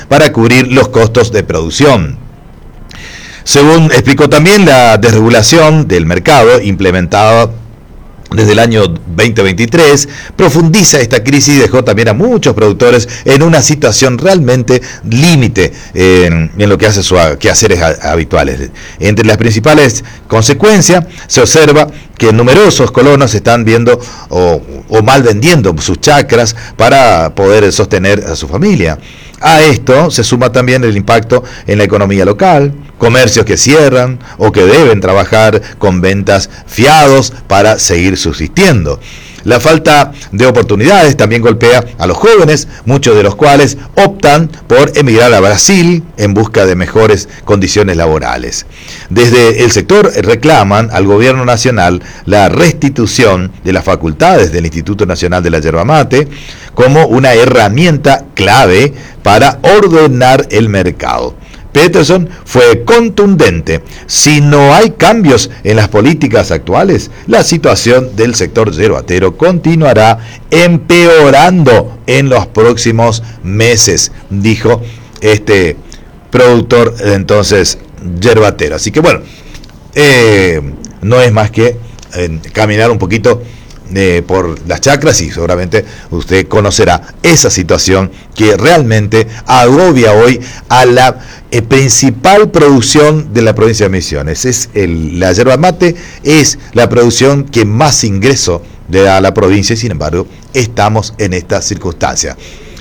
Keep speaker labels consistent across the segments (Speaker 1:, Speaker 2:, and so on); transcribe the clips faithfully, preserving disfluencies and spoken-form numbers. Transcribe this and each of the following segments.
Speaker 1: para cubrir los costos de producción. Según explicó también, la desregulación del mercado implementada desde el año veinte veintitrés profundiza esta crisis y dejó también a muchos productores en una situación realmente límite en, en lo que hace sus quehaceres habituales. Entre las principales consecuencias se observa que numerosos colonos están viendo o, o mal vendiendo sus chacras para poder sostener a su familia. A esto se suma también el impacto en la economía local, comercios que cierran o que deben trabajar con ventas fiados para seguir subsistiendo. La falta de oportunidades también golpea a los jóvenes, muchos de los cuales optan por emigrar a Brasil en busca de mejores condiciones laborales. Desde el sector reclaman al gobierno nacional la restitución de las facultades del Instituto Nacional de la Yerba Mate como una herramienta clave para ordenar el mercado. Peterson fue contundente: si no hay cambios en las políticas actuales, la situación del sector yerbatero continuará empeorando en los próximos meses, dijo este productor entonces yerbatero. Así que bueno, eh, no es más que eh, caminar un poquito Eh, por las chacras y seguramente usted conocerá esa situación que realmente agobia hoy a la eh, principal producción de la provincia de Misiones. Es el, la yerba mate es la producción que más ingreso le da a la provincia y sin embargo estamos en esta circunstancia.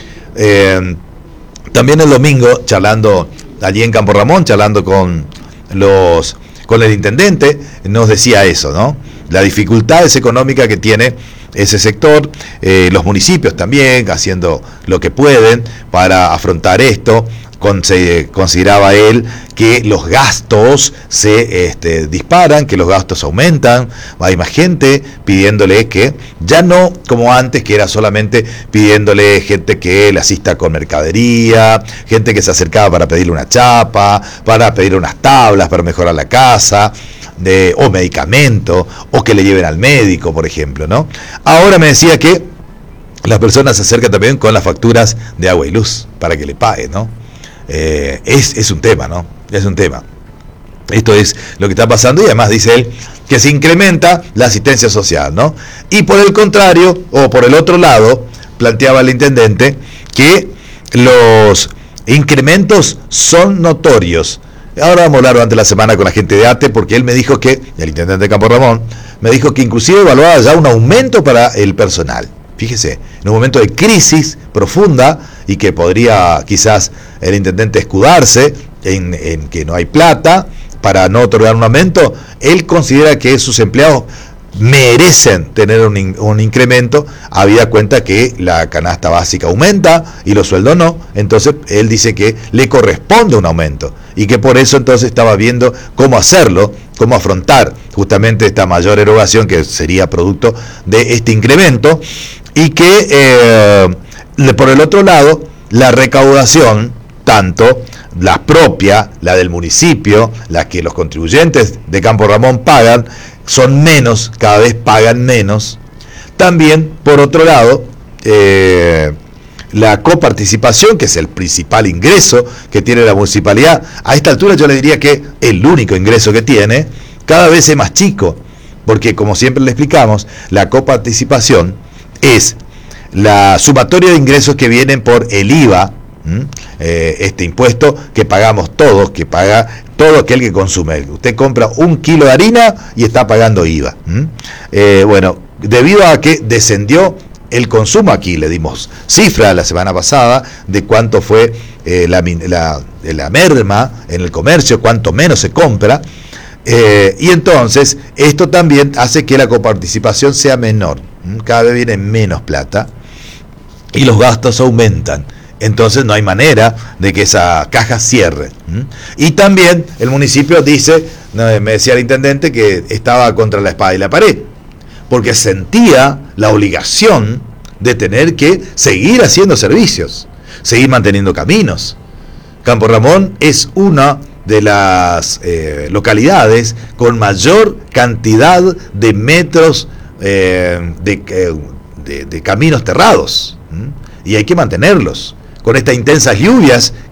Speaker 1: Eh, también el domingo, charlando allí en Campo Ramón, charlando con los con el intendente, nos decía eso, ¿no? La dificultad económica que tiene ese sector, eh, los municipios también haciendo lo que pueden para afrontar esto. Consideraba él que los gastos se este, disparan, que los gastos aumentan, hay más gente pidiéndole que, ya no como antes, que era solamente pidiéndole gente que le asista con mercadería, gente que se acercaba para pedirle una chapa, para pedirle unas tablas para mejorar la casa, de, o medicamento, o que le lleven al médico, por ejemplo, ¿no? Ahora me decía que las personas se acercan también con las facturas de agua y luz para que le paguen, ¿no? Eh, es, es un tema, ¿no? Es un tema. Esto es lo que está pasando y además dice él que se incrementa la asistencia social, ¿no? Y por el contrario, o por el otro lado, planteaba el intendente que los incrementos son notorios. Ahora vamos a hablar durante la semana con la gente de ATE, porque él me dijo que, el intendente de Campo Ramón, me dijo que inclusive evaluaba ya un aumento para el personal. Fíjese, en un momento de crisis profunda y que podría quizás el intendente escudarse en, en que no hay plata para no otorgar un aumento, él considera que sus empleados merecen tener un, un incremento, habida cuenta que la canasta básica aumenta y los sueldos no. Entonces él dice que le corresponde un aumento y que por eso entonces estaba viendo cómo hacerlo, cómo afrontar justamente esta mayor erogación que sería producto de este incremento, y que eh, por el otro lado la recaudación, tanto la propia, la del municipio, la que los contribuyentes de Campo Ramón pagan, son menos, cada vez pagan menos. También, por otro lado, eh, la coparticipación, que es el principal ingreso que tiene la municipalidad, a esta altura yo le diría que el único ingreso que tiene, cada vez es más chico, porque como siempre le explicamos, la coparticipación es la sumatoria de ingresos que vienen por el I V A, ¿m? Eh, este impuesto que pagamos todos, que paga todo aquel que consume. Usted compra un kilo de harina y está pagando I V A. Eh, bueno, debido a que descendió el consumo, aquí le dimos cifra la semana pasada de cuánto fue eh, la, la, la merma en el comercio, cuánto menos se compra, eh, y entonces esto también hace que la coparticipación sea menor. Cada vez viene menos plata y los gastos aumentan. Entonces no hay manera de que esa caja cierre. Y también el municipio dice, me decía el intendente, que estaba contra la espada y la pared, porque sentía la obligación de tener que seguir haciendo servicios, seguir manteniendo caminos. Campo Ramón es una de las eh, localidades con mayor cantidad de metros eh, de, de, de caminos terrados, y hay que mantenerlos. Con estas intensas lluvias